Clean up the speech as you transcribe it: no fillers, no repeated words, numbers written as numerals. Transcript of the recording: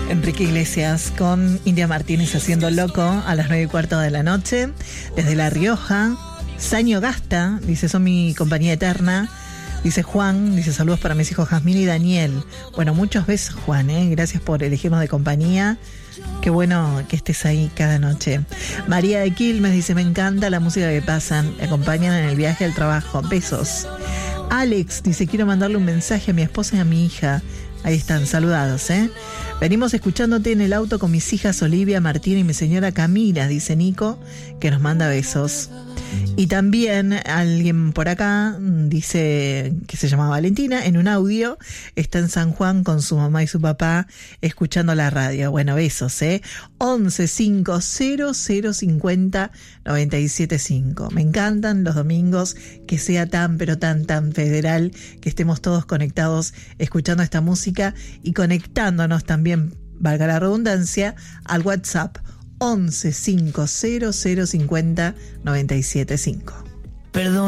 Enrique Iglesias con India Martínez haciendo Loco a las 9:15 de la noche. Desde La Rioja, Saño Gasta, dice, son mi compañía eterna. Dice Juan, dice, saludos para mis hijos Jazmín y Daniel. Bueno, muchos besos, Juan, gracias por elegirnos de compañía. Qué bueno que estés ahí cada noche. María de Quilmes dice, me encanta la música que pasan, me acompañan en el viaje al trabajo. Besos. Alex dice, quiero mandarle un mensaje a mi esposa y a mi hija. Ahí están, saludados, Venimos escuchándote en el auto con mis hijas Olivia, Martina y mi señora Camila, dice Nico, que nos manda besos. Y también alguien por acá dice que se llama Valentina, en un audio, está en San Juan con su mamá y su papá escuchando la radio. Bueno, besos, 11-500-50-975. Me encantan los domingos, que sea tan, pero tan federal, que estemos todos conectados escuchando esta música y conectándonos también, valga la redundancia, al WhatsApp 11-500-50-975. Perdón.